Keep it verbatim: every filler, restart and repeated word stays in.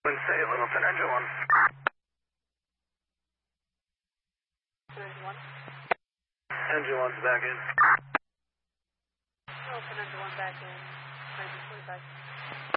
Wednesday, Littleton, engine one. Engine one. Engine one's back in. Littleton, engine one back in. nineteen twenty-five.